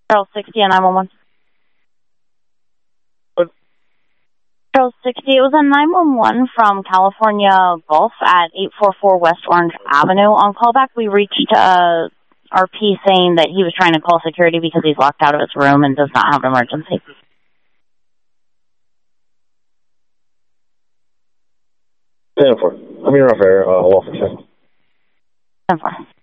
Charles 60 and 911. What? Charles 60, it was a 911 from California Gulf at 844 West Orange Avenue. On callback, we reached RP saying that he was trying to call security because he's locked out of his room and does not have an emergency. 10-4. I'm here off air, Walford. 10-4.